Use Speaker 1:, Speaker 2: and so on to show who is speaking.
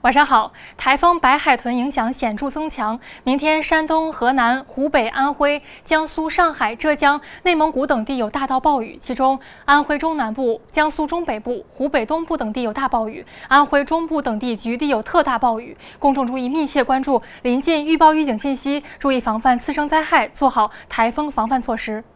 Speaker 1: 晚上好，台风白海豚影响显著增强，明天山东、河南、湖北、安徽、江苏、上海、浙江、内蒙古等地有大到暴雨，其中安徽中南部、江苏中北部、湖北东部等地有大暴雨，安徽中部等地局地有特大暴雨。公众注意密切关注临近预报预警信息，注意防范次生灾害，做好台风防范措施。